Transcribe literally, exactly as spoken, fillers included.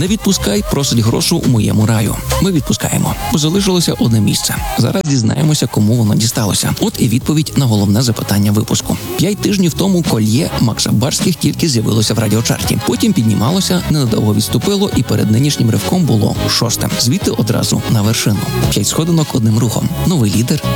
Не відпускай, просить грошу у моєму раю. Ми відпускаємо, бо залишилося одне місце. Зараз дізнаємося, кому воно дісталося. От і відповідь на головне запитання випуску. П'ять тижнів тому кольє Макса Барських тільки з'явилося в радіочарті. Потім піднімалося, ненадовго відступило і перед нинішнім ривком було шостим. Звідти одразу на вершину. П'ять сходинок одним рухом. Новий лідер,